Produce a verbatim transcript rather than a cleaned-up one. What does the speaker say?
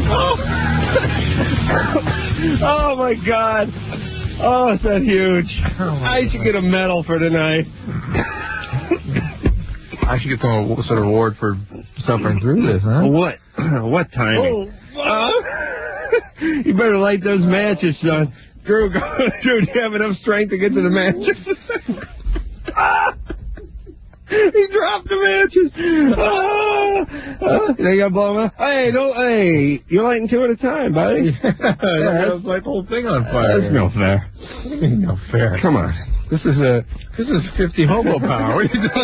Oh, my God. Oh, is that huge? Oh, I should get a medal for tonight. I should get some sort of award for suffering through this, huh? What? What timing? Oh, uh, you better light those matches, son. Drew, go, Drew, do you have enough strength to get to the matches? ah! He dropped the matches. Ah! Ah! You got to blow them out. Hey, no, hey, you're lighting two at a time, buddy. Yeah, that's like the whole thing on fire. That's no fair. No fair. Come on. This is a this is fifty hobo power. What are you doing?